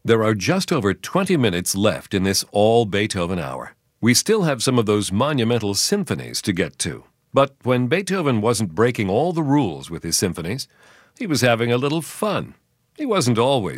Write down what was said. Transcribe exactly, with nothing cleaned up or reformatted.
There are just over twenty minutes left in this all-Beethoven hour. We still have some of those monumental symphonies to get to. But when Beethoven wasn't breaking all the rules with his symphonies, he was having a little fun. He wasn't always